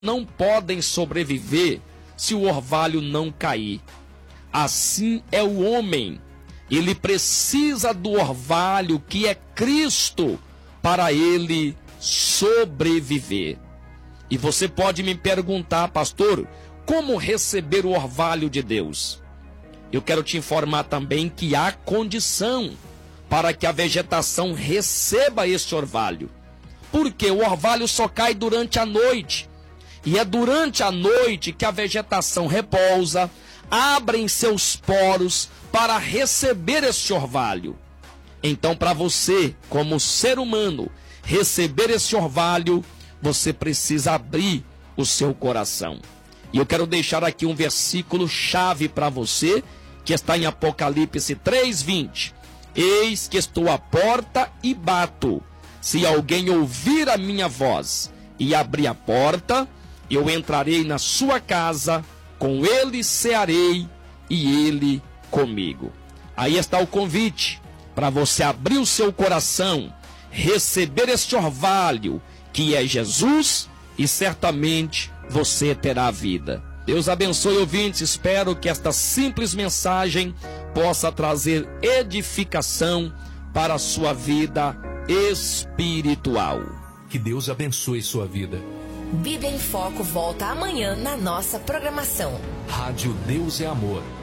não podem sobreviver se o orvalho não cair. Assim é o homem. Ele precisa do orvalho que é Cristo para ele sobreviver. E você pode me perguntar, pastor, como receber o orvalho de Deus? Eu quero te informar também que há condição para que a vegetação receba esse orvalho. Porque o orvalho só cai durante a noite. E é durante a noite que a vegetação repousa, abrem seus poros para receber esse orvalho. Então, para você, como ser humano, receber esse orvalho, você precisa abrir o seu coração. E eu quero deixar aqui um versículo chave para você, que está em Apocalipse 3:20. Eis que estou à porta e bato. Se alguém ouvir a minha voz e abrir a porta, eu entrarei na sua casa, com ele cearei e ele comigo. Aí está o convite para você abrir o seu coração, receber este orvalho que é Jesus, e certamente você terá a vida. Deus abençoe, ouvintes. Espero que esta simples mensagem possa trazer edificação para a sua vida espiritual. Que Deus abençoe sua vida. Bíblia em Foco volta amanhã na nossa programação. Rádio Deus é Amor.